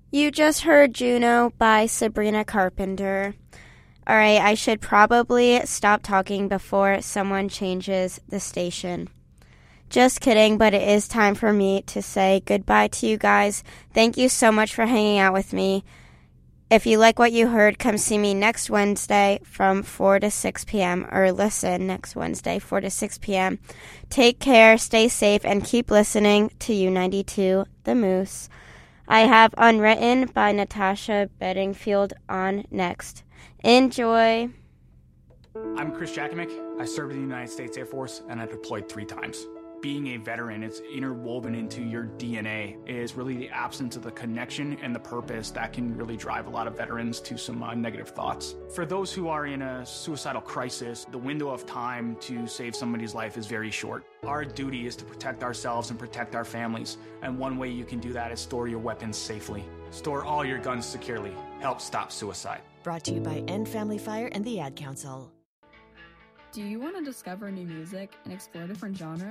You just heard Juno by Sabrina Carpenter. Alright, I should probably stop talking before someone changes the station. Just kidding, but it is time for me to say goodbye to you guys. Thank you so much for hanging out with me. If you like what you heard, come see me next Wednesday from 4 to 6 p.m. or listen next Wednesday, 4 to 6 p.m. Take care, stay safe, and keep listening to U92 The Moose. I have Unwritten by Natasha Bedingfield on next. Enjoy. I'm Chris Jakimick. I served in the United States Air Force and I deployed 3 times. Being a veteran, it's interwoven into your DNA, is really the absence of the connection and the purpose that can really drive a lot of veterans to some negative thoughts. For those who are in a suicidal crisis, the window of time to save somebody's life is very short. Our duty is to protect ourselves and protect our families, and one way you can do that is store your weapons safely. Store all your guns securely. Help stop suicide. Brought to you by End Family Fire and the Ad Council. Do you want to discover new music and explore different genres?